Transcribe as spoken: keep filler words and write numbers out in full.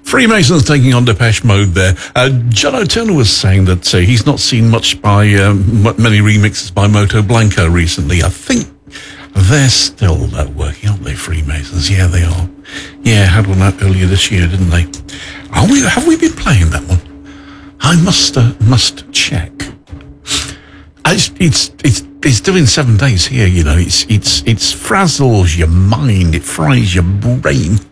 Freemasons taking on Depeche Mode there. Uh, John O'Turner was saying that uh, he's not seen much by um, many remixes by Moto Blanco recently. I think they're still uh, working, aren't they, Freemasons? Yeah, they are. Yeah, had one out earlier this year, didn't they? Are we? Have we been playing that one? I must uh, must check. It's, it's it's it's doing seven days here. You know, it's it's it's frazzles your mind, it fries your brain.